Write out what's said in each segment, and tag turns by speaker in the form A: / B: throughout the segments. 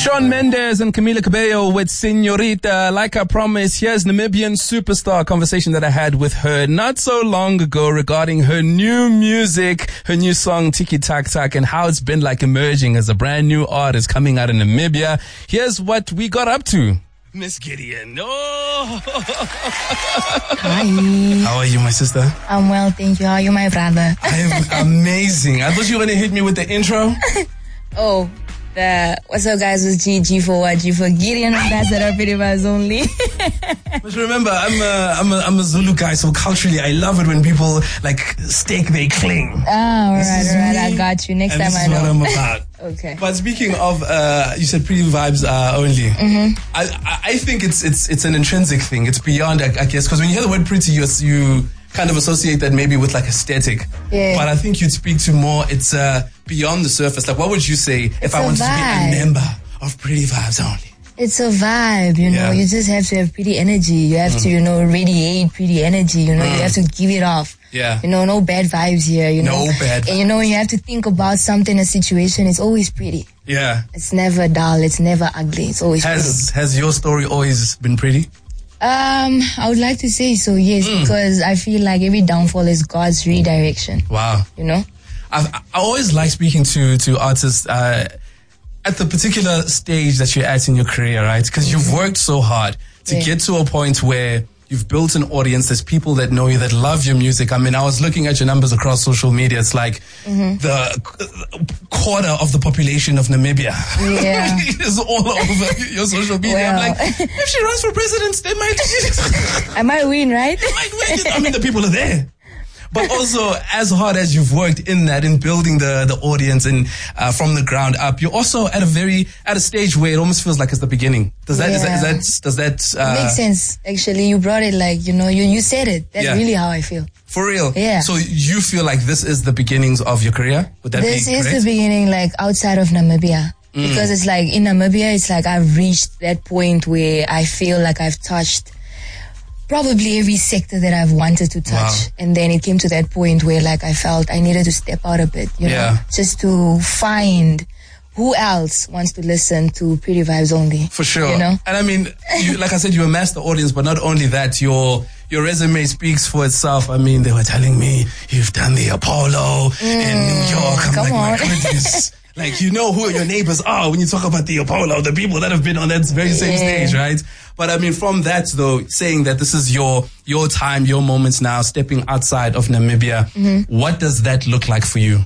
A: Shawn Mendes and Camila Cabello with Señorita. Like I promised, here's Namibian superstar, a conversation that I had with her not so long ago regarding her new music, her new song Tiki Tak Tak, and how it's been like emerging as a brand new artist coming out of Namibia. Here's what we got up to. Miss Gideon. Oh.
B: Hi.
A: How are you, my sister?
B: I'm well, thank you. How are you, my brother?
A: I am amazing. I thought you were going to hit me with the intro.
B: Oh, what's up, guys? With G for what? G for Gideon, Ambassador, Pretty Vibes Only.
A: But remember, I'm a Zulu guy, so culturally, I love it when people like stake they claim.
B: Oh, all right. I got you. Next time I know.
A: This is what I'm about.
B: Okay.
A: But speaking of, you said Pretty Vibes only.
B: Mm-hmm.
A: I think it's an intrinsic thing. It's beyond, I guess, because when you hear the word pretty, you kind of associate that maybe with like aesthetic.
B: Yeah.
A: But I think you'd speak to more, it's beyond the surface. Like, what would you say if I wanted to be a member of Pretty Vibes Only?
B: It's a vibe, you know.
A: Yeah.
B: You just have to have pretty energy. You have to, radiate pretty energy, you have to give it off.
A: Yeah.
B: No bad vibes here,
A: No bad vibes.
B: And when you have to think about something, a situation, it's always pretty.
A: Yeah.
B: It's never dull, it's never ugly, it's always pretty.
A: Has your story always been pretty?
B: I would like to say so, yes, because I feel like every downfall is God's redirection.
A: Wow. I always like speaking to artists at the particular stage that you're at in your career, right? Because you've worked so hard to get to a point where you've built an audience. There's people that know you, that love your music. I mean, I was looking at your numbers across social media. It's like the quarter of the population of Namibia is all over your social media.
B: Well.
A: I'm like, if she runs for president, they might...
B: I might win, right?
A: I mean, the people are there. But also, as hard as you've worked in that, in building the audience and from the ground up, you're also at a stage where it almost feels like it's the beginning. Does that
B: makes sense? Actually, you brought it like you said it. That's really how I feel.
A: For real?
B: Yeah.
A: So you feel like this is the beginnings of your career? Would that
B: this
A: be
B: is
A: correct?
B: the beginning, like outside of Namibia. Because it's like in Namibia, it's like I've reached that point where I feel like I've touched probably every sector that I've wanted to touch.
A: Wow.
B: And then it came to that point where like I felt I needed to step out a bit, just to find who else wants to listen to Pretty Vibes Only.
A: For sure.
B: And
A: I mean, like I said, you amassed the audience, but not only that, your resume speaks for itself. I mean, they were telling me you've done the Apollo in New York. I'm like, my goodness. Like, who your neighbors are when you talk about the Apollo, the people that have been on that very same stage, right? But I mean, from that though, saying that this is your time, your moments now, stepping outside of Namibia, what does that look like for you?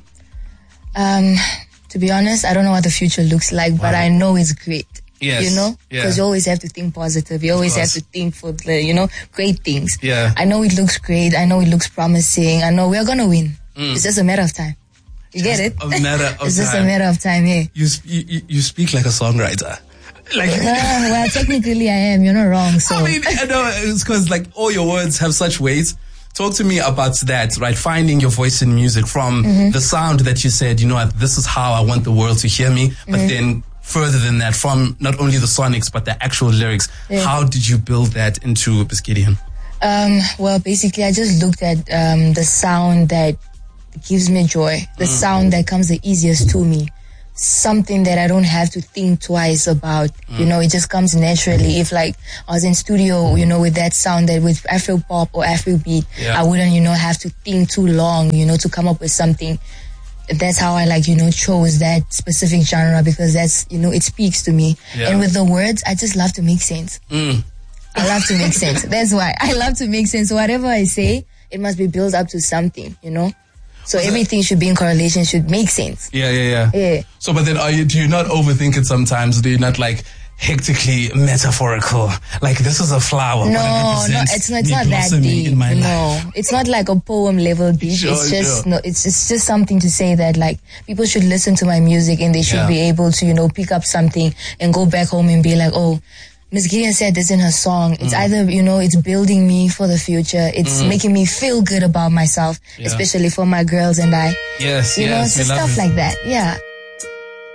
B: To be honest, I don't know what the future looks like, but I know it's great.
A: Yes.
B: Because you always have to think positive. You always have to think for the, great things.
A: Yeah.
B: I know it looks great. I know it looks promising. I know we're going to win. It's just a matter of time. You get it?
A: A matter of time.
B: It's just a matter of time, yeah.
A: You speak like a songwriter. Like,
B: well, technically I am. You're not wrong. So
A: I mean, I know it's because like all your words have such weight. Talk to me about that, right? Finding your voice in music from the sound that you said, this is how I want the world to hear me. But then further than that, from not only the sonics, but the actual lyrics. Yeah. How did you build that into Miss Gideon?
B: Well, basically I just looked at the sound that gives me joy, the sound that comes the easiest to me, something that I don't have to think twice about. It just comes naturally. If like I was in studio, with that sound, that with Afro pop or Afro beat, I wouldn't, have to think too long, to come up with something. That's how I chose that specific genre, because that's, it speaks to me. Yeah. And with the words, I just love to make sense. I love to make sense. That's why I love to make sense. So whatever I say, it must be built up to something, So everything should be in correlation, should make sense.
A: Yeah. So, but then do you not overthink it sometimes? Do you not like hectically metaphorical? Like, this is a flower.
B: No, it's not that deep. It's not like a poem level deep. It's just something to say that like people should listen to my music and they should be able to, pick up something and go back home and be like, oh, Miss Gideon said this in her song. It's either, it's building me for the future. It's making me feel good about myself, especially for my girls and I.
A: Yes,
B: it's stuff like that. Yeah.